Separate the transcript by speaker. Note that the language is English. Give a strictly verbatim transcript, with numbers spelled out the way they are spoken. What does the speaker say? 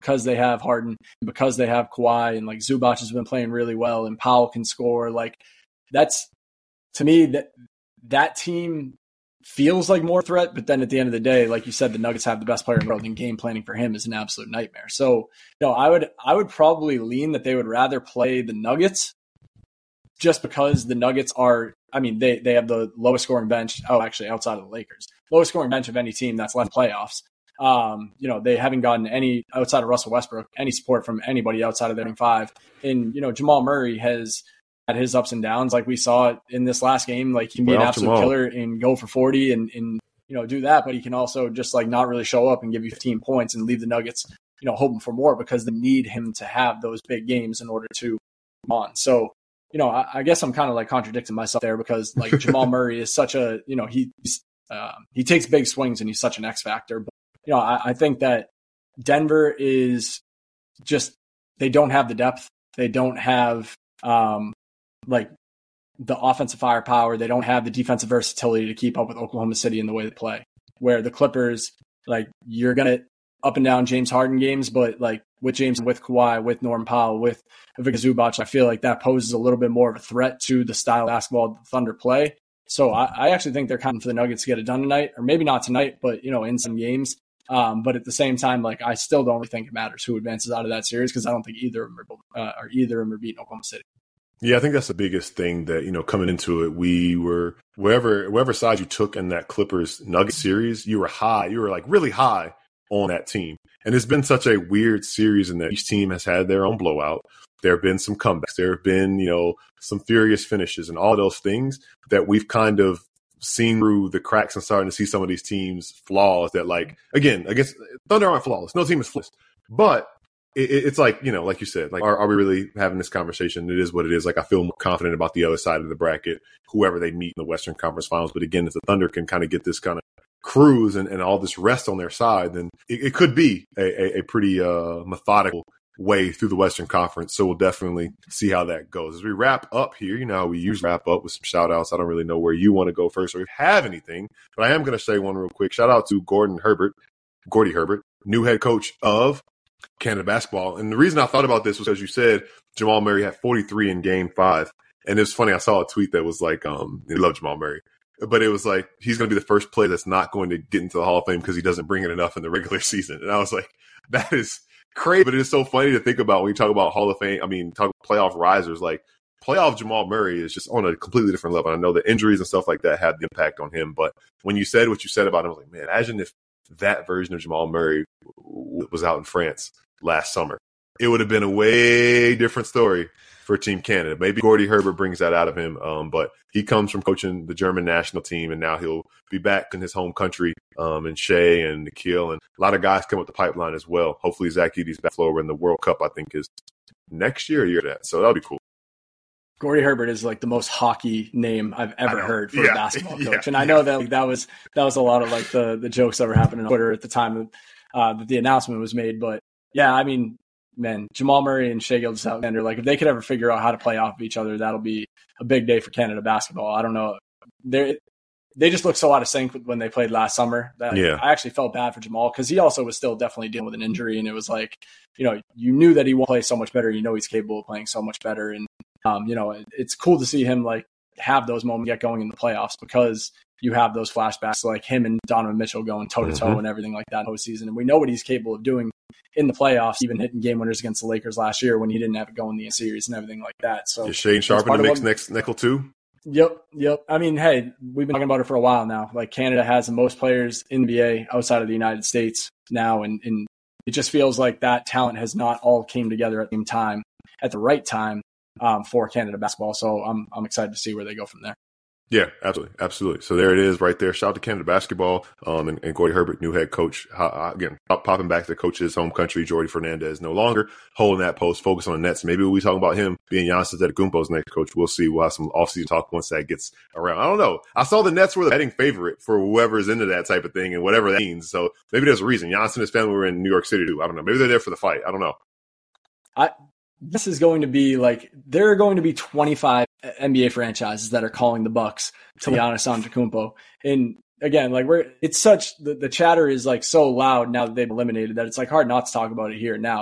Speaker 1: because they have Harden, because they have Kawhi, and like Zubac has been playing really well, and Powell can score. Like that's, to me, that that team feels like more threat, but then at the end of the day, like you said, the Nuggets have the best player in the world, and game planning for him is an absolute nightmare. So, no, I would I would probably lean that they would rather play the Nuggets, just because the Nuggets are, I mean, they they have the lowest scoring bench. Oh, actually, outside of the Lakers, lowest scoring bench of any team that's left playoffs. Um, you know, they haven't gotten any, outside of Russell Westbrook, any support from anybody outside of their five. And, you know, Jamal Murray has had his ups and downs, like we saw in this last game. Like, he can be an absolute Jamal. killer and go for forty and, and, you know, do that. But he can also just like not really show up and give you fifteen points and leave the Nuggets, you know, hoping for more, because they need him to have those big games in order to move on. So, you know, I, I guess I'm kind of like contradicting myself there, because like Jamal Murray is such a, you know, he, uh, he takes big swings and he's such an X factor. But, you know, I, I think that Denver is just, they don't have the depth. They don't have um, like the offensive firepower. They don't have the defensive versatility to keep up with Oklahoma City in the way they play. Where the Clippers, like, you're going to up and down James Harden games, but like with James, with Kawhi, with Norman Powell, with Victor Zubac, I feel like that poses a little bit more of a threat to the style of basketball the Thunder play. So I, I actually think they're counting for the Nuggets to get it done tonight, or maybe not tonight, but, you know, in some games. Um, but at the same time, like, I still don't really think it matters who advances out of that series, because I don't think either of them are, uh, or either of them are beating Oklahoma City.
Speaker 2: Yeah, I think that's the biggest thing that, you know, coming into it, we were, wherever, wherever side you took in that Clippers Nuggets series, you were high, you were like really high on that team. And it's been such a weird series in that each team has had their own blowout. There have been some comebacks. There have been, you know, some furious finishes and all of those things that we've kind of seen through the cracks and starting to see some of these teams' flaws that, like, again, I guess Thunder aren't flawless. No team is flawless. But it, it's like, you know, like you said, like, are, are we really having this conversation? It is what it is. Like, I feel more confident about the other side of the bracket, whoever they meet in the Western Conference Finals. But again, if the Thunder can kind of get this kind of cruise and, and all this rest on their side, then it, it could be a, a, a pretty uh, methodical way through the Western Conference. So we'll definitely see how that goes. As we wrap up here, you know how we usually wrap up with some shout outs. I don't really know where you want to go first or if you have anything, but I am going to say one real quick. Shout out to Gordon Herbert, Gordy Herbert, new head coach of Canada basketball. And the reason I thought about this was because you said Jamal Murray had forty-three in game five. And it's funny, I saw a tweet that was like, um, they love Jamal Murray, but it was like, he's going to be the first player that's not going to get into the Hall of Fame because he doesn't bring it enough in the regular season. And I was like, that is crazy, but it is so funny to think about when you talk about Hall of Fame. I mean, talk playoff risers, like playoff Jamal Murray is just on a completely different level. I know the injuries and stuff like that had the impact on him, but when you said what you said about him, I was like, man, imagine if that version of Jamal Murray was out in France last summer. It would have been a way different story for Team Canada. Maybe Gordy Herbert brings that out of him, um, but he comes from coaching the German national team, and now he'll be back in his home country, um, and Shea and Nikhil, and a lot of guys come up the pipeline as well. Hopefully Zach Edey's back over in the World Cup, I think, is next year or year to that. So that'll be cool.
Speaker 1: Gordy Herbert is like the most hockey name I've ever heard for
Speaker 2: yeah.
Speaker 1: a basketball coach.
Speaker 2: Yeah.
Speaker 1: And I know that like, that was that was a lot of like the, the jokes that were happening on Twitter at the time uh, that the announcement was made. But yeah, I mean, man, Jamal Murray and Shai Gilgeous-Alexander, like if they could ever figure out how to play off of each other, that'll be a big day for Canada basketball. I don't know. They they just look so out of sync when they played last summer that
Speaker 2: yeah.
Speaker 1: I actually felt bad for Jamal because he also was still definitely dealing with an injury. And it was like, you know, you knew that he will play so much better. You know, he's capable of playing so much better. And, um, you know, it, it's cool to see him like have those moments get going in the playoffs because you have those flashbacks like him and Donovan Mitchell going toe to toe and everything like that in the postseason. And we know what he's capable of doing in the playoffs, even hitting game winners against the Lakers last year when he didn't have it going in the series and everything like that. So
Speaker 2: is Shane Sharp in the mix next nickel too?
Speaker 1: Yep. Yep. I mean, hey, we've been talking about it for a while now. Like Canada has the most players in the N B A outside of the United States now. And, and it just feels like that talent has not all came together at the same time, at the right time um, for Canada basketball. So I'm, I'm excited to see where they go from there.
Speaker 2: Yeah, absolutely. Absolutely. So there it is right there. Shout out to Canada basketball um, and, and Gordy Herbert, new head coach. Uh, again, popping back to coach's home country, Jordy Fernandez no longer holding that post, focus on the Nets. Maybe we'll be talking about him being Giannis Antetokounmpo's next coach. We'll see. We'll have some offseason talk once that gets around. I don't know. I saw the Nets were the betting favorite for whoever's into that type of thing and whatever that means. So maybe there's a reason. Giannis and his family were in New York City too. I don't know. Maybe they're there for the fight. I don't know.
Speaker 1: I This is going to be like there are going to be twenty-five N B A franchises that are calling the Bucks to Giannis Antetokounmpo, and again, like we're, it's such, the, the chatter is like so loud now that they've eliminated that it's like hard not to talk about it here now.